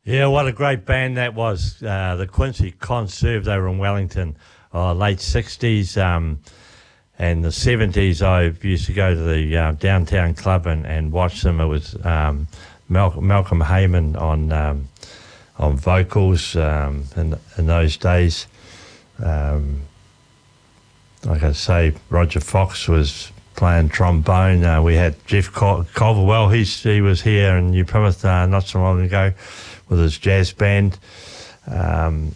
Yeah, what a great band that was. The Quincy Conserve, they were in Wellington, late 60s and the 70s. I used to go to the downtown club and watch them. It was Malcolm Heyman on vocals in those days. Like I say, Roger Fox was playing trombone. We had Jeff Culverwell. He was here in New Plymouth not so long ago with his jazz band. Who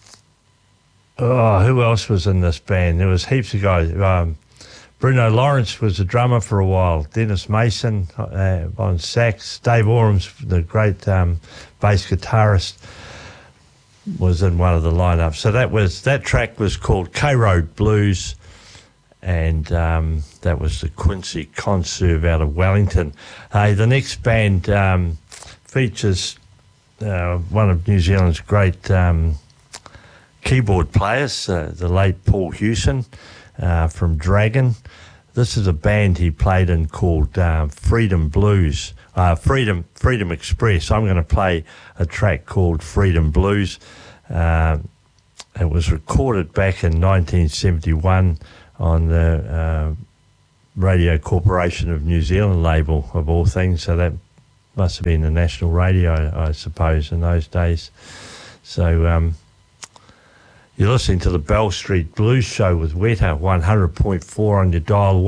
else was in this band? There was heaps of guys. Bruno Lawrence was the drummer for a while. Dennis Mason on sax. Dave Orams, the great bass guitarist, was in one of the lineups. So that track was called K-Road Blues, and that was the Quincy Conserve out of Wellington. The next band features one of New Zealand's great keyboard players, the late Paul Hewson from Dragon. This is a band he played in called Freedom Blues, Freedom Express. I'm going to play a track called Freedom Blues. It was recorded back in 1971 on the Radio Corporation of New Zealand label, of all things, so that must have been the national radio, I suppose, in those days. So you're listening to the Bell Street Blues Show with Weta, 100.4 on your dial,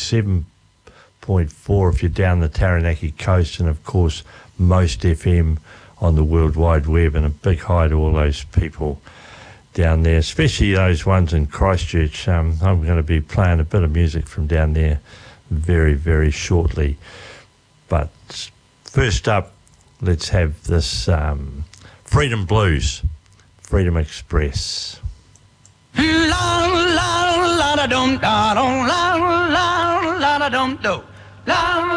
107.4 if you're down the Taranaki coast, and of course Most FM on the World Wide Web. And a big hi to all those people down there, especially those ones in Christchurch. I'm going to be playing a bit of music from down there very, very shortly. But first up, let's have this Freedom Blues, Freedom Express. La la la da dum da dum la la la da dum do la